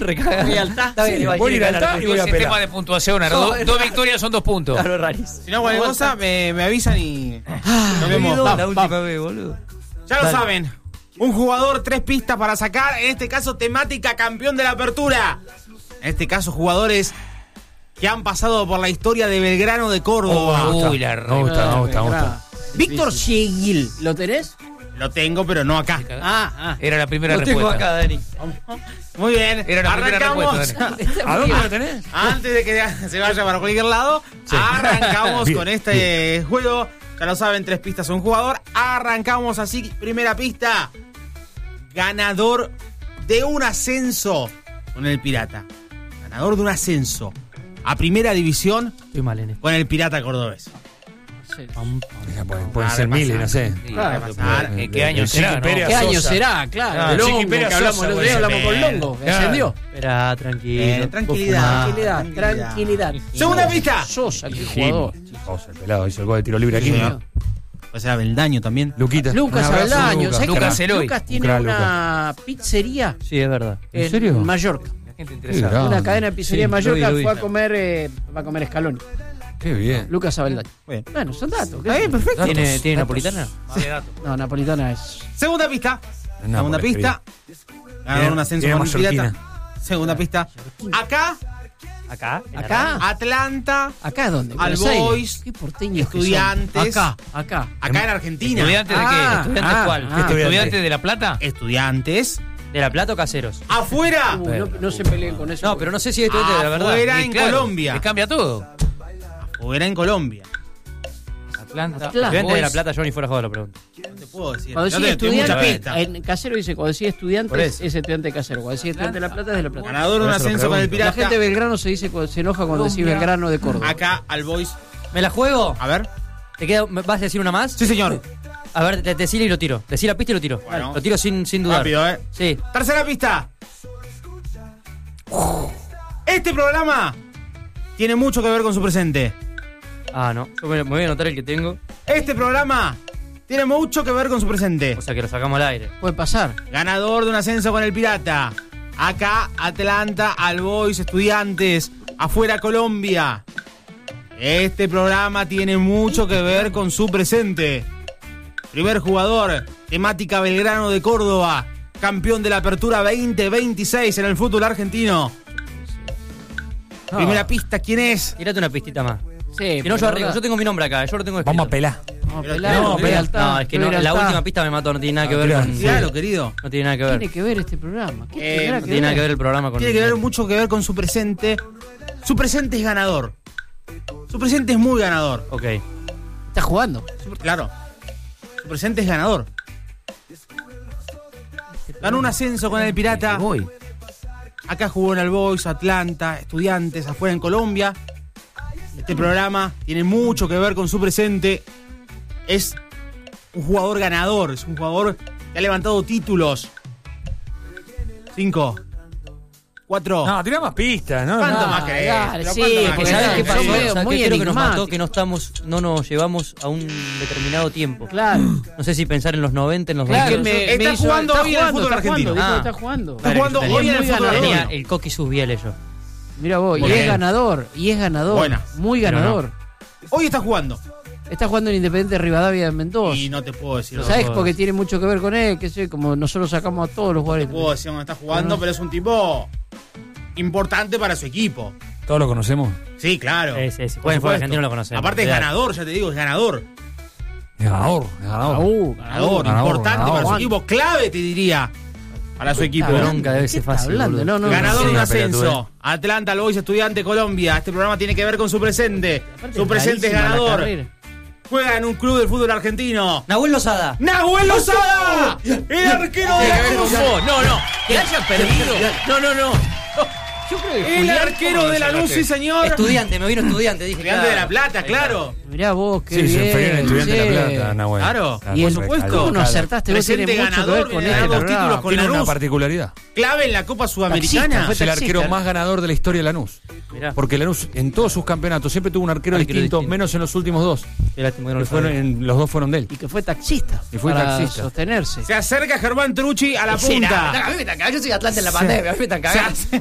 Recaga. Voy al TAS. Está bien, Sí, voy a ir al TAS y voy a sistema pelar. de puntuación, dos victorias son 2 puntos. Claro, rarísimo. Si no, cualquier cosa, me avisan y nos vemos. La última vez, boludo. Ya lo Dale. saben. Un jugador, 3 pistas para sacar. En este caso, temática campeón de la apertura. En este caso, jugadores que han pasado por la historia de Belgrano de Córdoba. Uy, la Me gusta. Víctor Seguil, ¿lo tenés? Lo tengo, pero no acá. Era la primera Lo tengo respuesta. acá, Dani. Muy bien. Era la primera Arrancamos. respuesta, ¿A dónde lo tenés? Antes de que se vaya para cualquier lado, arrancamos Bien, con este juego. Ya lo saben, 3 pistas a un jugador. Arrancamos así. Primera pista. Ganador de un ascenso con el Pirata. Ganador de un ascenso a primera división Estoy mal en esto. con el Pirata cordobés. Pueden ser miles, no sé. Claro. ¿En qué año será? ¿no? Pérez ¿Qué año Sosa. será? Claro. Ah, Longo, Chiqui Pérez que hablamos Sosa, el otro día, bueno. hablamos con Longo. que Claro. ascendió. Espera, tranquilo. Tranquilidad. Tranquilidad. Segunda pista. Sosa, qué Sí, jugador. Sosa, el pelado, hizo el gol de tiro libre aquí. Sí, señor. Pues era Beldaño también. Luquita. Lucas Un abrazo, Aldaño. Lucas. ¿Sabés que Lucas Eloy. Lucas tiene Crack, una pizzería Sí, es verdad. ¿En serio? Mallorca? La gente Qué interesada. grande. Una cadena de pizzería en Sí, Mallorca. lo vi. Fue a comer, va a comer Scaloni. Qué bien. Lucas Abeldaño. Bien. Bueno, son datos. Está bien, perfecto. ¿Tiene napolitana? No, napolitana es. Segunda pista. No, Segunda porque pista. Ganador de un ascenso Tiene con el Pirata. mallorquina. Segunda pista. Acá, Acá. Acá. Atlanta. ¿Acá dónde? Al Buenos Aires. Boys, Qué porteños que son. Estudiantes. Acá. Acá en Argentina. ¿Estudiantes de qué? ¿Estudiantes cuál? ¿Estudiantes de La Plata? Estudiantes. ¿De La Plata o Caseros? Afuera. No se peleen con eso. No, pero no sé si es estudiante de la verdad. Afuera Y en claro, Colombia. le cambia todo. Afuera en Colombia. Atlanta. Estudiante de La Boys. Plata, yo ni fuera jugado la pregunta. No te puedo decir. Cuando No decía te doy mucha estudiante, pista. en Casero dice, cuando decía Por estudiante, eso. es estudiante de Casero. Cuando decía estudiante de La Plata, es de La Plata. Ganador de un Por eso lo ascenso con el pregunto. La Pirata. gente de Belgrano se enoja cuando decís Belgrano de Córdoba. Acá al Boys. ¿Me la juego? A ver. ¿Te queda, ¿Vas a decir una más? Sí, señor. A ver, decile y lo tiro. Decí la pista y lo tiro. Bueno. Lo tiro sin dudar. Rápido, Sí. Tercera pista. Este programa tiene mucho que ver con su presente. Ah, no. Yo me voy a anotar el que tengo. Este programa tiene mucho que ver con su presente. O sea que lo sacamos al aire. Puede pasar. Ganador de un ascenso con el Pirata. Acá, Atlanta, All Boys, Estudiantes. Afuera, Colombia. Este programa tiene mucho que ver con su presente. Primer jugador, temática Belgrano de Córdoba. Campeón de la Apertura 2026 en el fútbol argentino. Primera pista, ¿quién es? Tírate una pistita más. Sí, Si no, yo arriesgo. Yo tengo mi nombre acá. Yo lo tengo escrito. Vamos a pelar. Vamos a Pero pelar, no, no, pero No, es que no, la última pista me mató. No tiene nada que ver con... Claro, querido. No tiene nada que ver. Tiene que ver este programa. ¿Qué tendrá No tiene nada que ver el programa con... Tiene que ver mucho que ver con su presente. Su presente es ganador. Su presente es muy ganador. Ok. Está jugando. Claro. Su presente es ganador. Ganó un ascenso con el Pirata. Voy. Acá jugó en el Boys, Atlanta, Estudiantes, afuera en Colombia. Este programa tiene mucho que ver con su presente. Es un jugador ganador. Es un jugador que ha levantado títulos. 5, 4. No, tirá más pistas, ¿no? ¿Cuánto No. más querés? dale, Pero sí, ¿cuánto más porque querés? ¿Sabes qué pasó? Muy ¿Sabes qué creo que nos enigmático. mató? Que no nos llevamos a un determinado tiempo. Claro. No sé si pensar en los 90, en los Claro, 2000. Está jugando hoy en el fútbol argentino. Dijo Ah. que está jugando. Está jugando Tenía hoy en el muy fútbol ganador. Tenía argentino. el Coqui sus bieles yo. Mira vos, y Muy es bien. ganador. Y es ganador. Buena. Muy Pero ganador. Hoy está jugando. Está jugando en Independiente Rivadavia de Mendoza. Y no te puedo decir dónde. ¿Sabes? puedo Porque decir. tiene mucho que ver con él, que sé, como nosotros sacamos a todos los No jugadores. te puedo decir dónde está jugando, pero es un tipo importante para su equipo. Todos lo conocemos. Sí, claro. Sí. Por Bueno, el supuesto. fútbol argentino lo conocemos. Aparte es Olvidate. ganador, ya te digo, es ganador. Es ganador, es ganador. Ganador, ganador, importante ganador. para su equipo. Clave, te diría, para su equipo. Esta bronca debe ¿Qué ser está fácil. hablando? boludo. No, Ganador de un Sí, pelotudo. ascenso. Atlanta, All Boys, Estudiante, Colombia. Este programa tiene que ver con su presente. Su presente es ganador. Juega en un club del fútbol argentino. Nahuel Lozada. ¡Nahuel Lozada! ¡El arquero de la Lanús! No. Que haya perdido. No. Yo creo que ¡El arquero de la Lanús, sí señor! Estudiante, me vino estudiante, dije. Estudiante de claro. La Plata, claro. Mirá vos, qué Sí, se bien. inferior en Estudiante de sí. La Plata, Nahuel. Claro. Y por supuesto. ¿Cómo no acertaste? Vos Presente tenés mucho que ganador, ver con viene a este ganar 2 programa. títulos con Tiene una Lanús. particularidad. Clave en la Copa Sudamericana. Taxista, Es el taxista. arquero más ganador de la historia de Lanús. Mirá. Porque Lanús en todos sus campeonatos siempre tuvo un arquero Arquero distinto, distinto. menos en los últimos dos. Qué lástima que no Que lo sabía. los dos fueron de él. Y que fue taxista. Y fue para taxista. sostenerse. Se acerca Germán Trucci a la punta. A mí me están cagando. Yo soy Atlante en la pandemia. A mí me están cagando.